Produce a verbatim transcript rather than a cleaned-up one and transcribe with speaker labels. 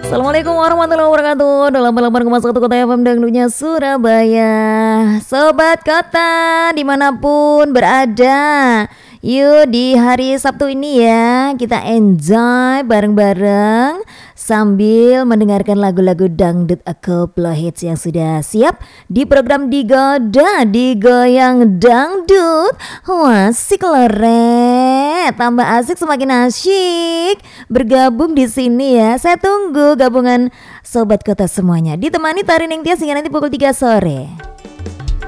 Speaker 1: Assalamualaikum warahmatullahi wabarakatuh. Dalam malam Koma satu Kota F M dangdutnya Surabaya. Sobat Kota dimanapun berada, yuk di hari Sabtu ini ya kita enjoy bareng-bareng sambil mendengarkan lagu-lagu dangdut koplo hits yang sudah siap di program Digoda Digoyang Dangdut. Wah, asik loh Re, tambah asik semakin asyik bergabung di sini ya. Saya tunggu gabungan Sobat Kota semuanya, ditemani Tari Ningtyas hingga nanti pukul tiga sore.